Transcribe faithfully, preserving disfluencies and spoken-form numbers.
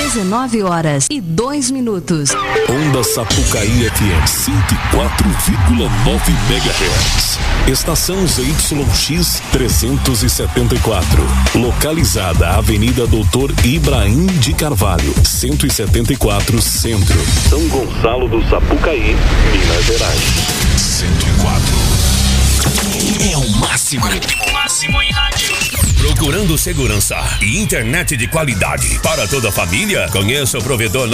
dezenove horas e dois minutos. Onda Sapucaí F M cento e quatro vírgula nove megahertz. Estação Z Y X trezentos e setenta e quatro. Localizada Avenida Doutor Ibrahim de Carvalho, cento e setenta e quatro Centro, São Gonçalo do Sapucaí, Minas Gerais. cento e quatro. É o máximo. O máximo em rádio. Procurando segurança e internet de qualidade para toda a família? Conheça o provedor